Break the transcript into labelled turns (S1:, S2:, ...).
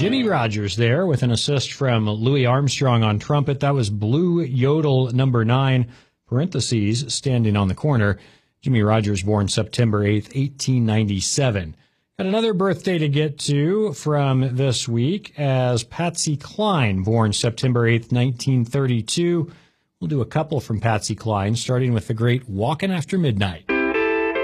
S1: Jimmie Rodgers there with an assist from Louis Armstrong on trumpet. That was Blue Yodel number 9, parentheses, standing on the corner. Jimmie Rodgers born September 8th, 1897. Got another birthday to get to from this week as Patsy Cline, born September 8th, 1932. We'll do a couple from Patsy Cline, starting with the great Walkin' After Midnight.